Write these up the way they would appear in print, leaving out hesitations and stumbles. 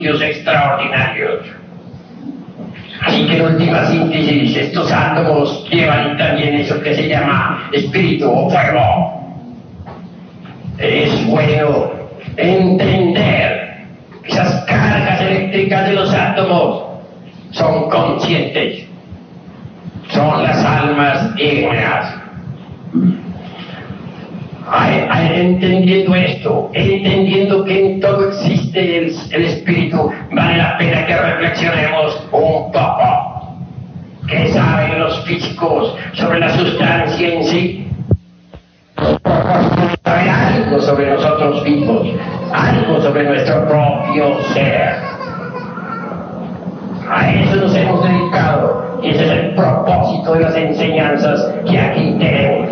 extraordinarios. Así que en última síntesis, estos átomos llevan también eso que se llama espíritu o fuego. Es bueno entender que esas cargas eléctricas de los átomos son conscientes, son las almas dignas. Entendiendo esto, entendiendo que en todo existe el espíritu, vale la pena que reflexionemos un poco. ¿Qué saben los físicos sobre la sustancia en sí? Saben algo sobre nosotros mismos, algo sobre nuestro propio ser. A eso nos hemos dedicado y ese es el propósito de las enseñanzas que aquí tenemos.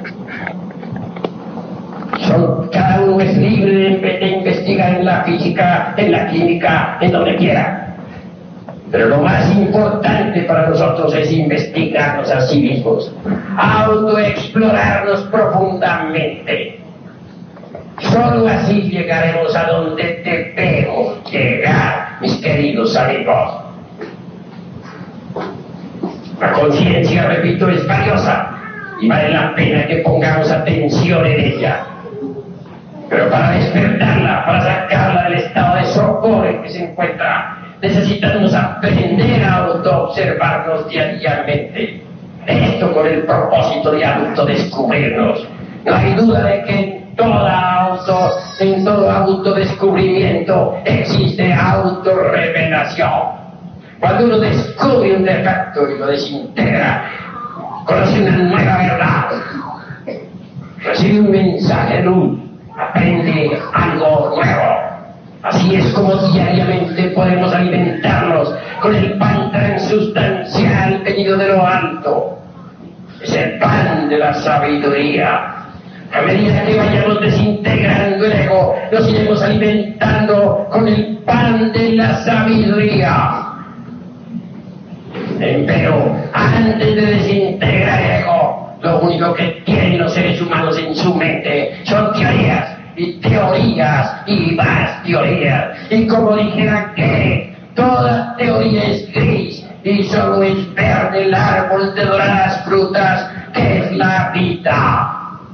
Cada uno es libre de investigar en la física, en la química, en donde quiera. Pero lo más importante para nosotros es investigarnos a sí mismos, autoexplorarnos profundamente. Solo así llegaremos a donde debemos llegar, mis queridos amigos. La conciencia, repito, es valiosa y vale la pena que pongamos atención en ella. Pero para despertarla, para sacarla del estado de sopor en que se encuentra, necesitamos aprender a autoobservarnos diariamente. Esto con el propósito de autodescubrirnos. No hay duda de que en todo autodescubrimiento existe autorrevelación. Cuando uno descubre un defecto y lo desintegra, conoce una nueva verdad, recibe un mensaje de luz, aprende algo nuevo. Así es como diariamente podemos alimentarnos con el pan transustancial venido de lo alto. Es el pan de la sabiduría. A medida que vayamos desintegrando el ego, nos iremos alimentando con el pan de la sabiduría. Pero antes de desintegrar el ego, lo único que tienen los seres humanos en su mente son teorías y más teorías. Y como dijera que toda teoría es gris y solo es verde el árbol de doradas frutas que es la vida.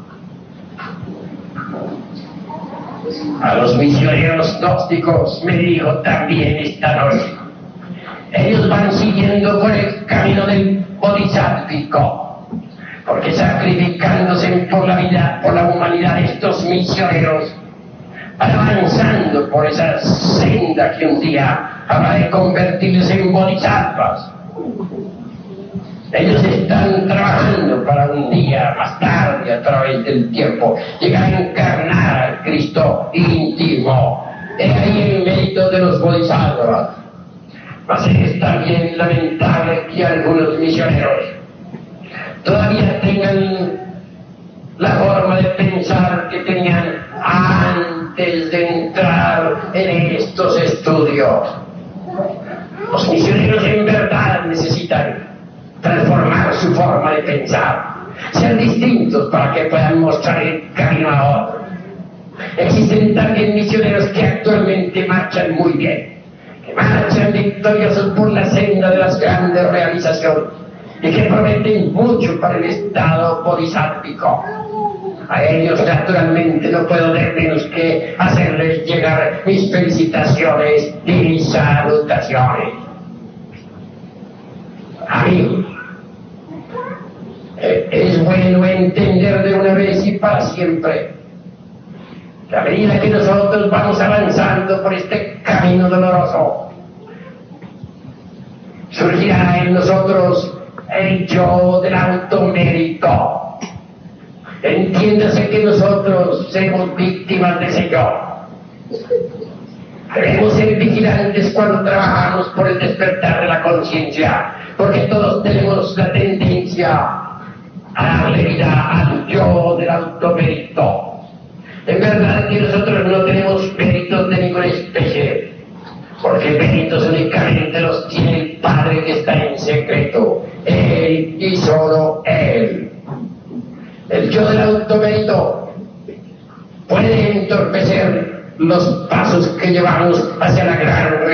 A los misioneros gnósticos me dirijo también esta noche. Ellos van siguiendo por el camino del bodhisattvico, porque sacrificándose por la vida, por la humanidad, estos misioneros van avanzando por esa senda que un día habrá de convertirles en bodhisattvas. Ellos están trabajando para un día más tarde, a través del tiempo, llegar a encarnar al Cristo íntimo. He ahí el mérito de los bodhisattvas. Mas es también lamentable que algunos misioneros todavía tengan la forma de pensar que tenían antes de entrar en estos estudios. Los misioneros en verdad necesitan transformar su forma de pensar, ser distintos para que puedan mostrar el camino a otros. Existen también misioneros que actualmente marchan muy bien, que marchan victoriosos por la senda de las grandes realizaciones y que prometen mucho para el estado bodhisátvico. A ellos naturalmente no puedo de menos que hacerles llegar mis felicitaciones y mis salutaciones. Amigos, es bueno entender de una vez y para siempre que a medida que nosotros vamos avanzando por este camino doloroso, surgirá en nosotros el yo del automérito. Entiéndase que nosotros somos víctimas de ese yo. Debemos ser vigilantes cuando trabajamos por el despertar de la conciencia, porque todos tenemos la tendencia a darle vida al yo del automérito. En verdad que nosotros no tenemos méritos de ninguna especie, porque méritos únicamente los tiene el Padre que está en secreto, Él y solo Él. El yo del automérito puede entorpecer los pasos que llevamos hacia la gran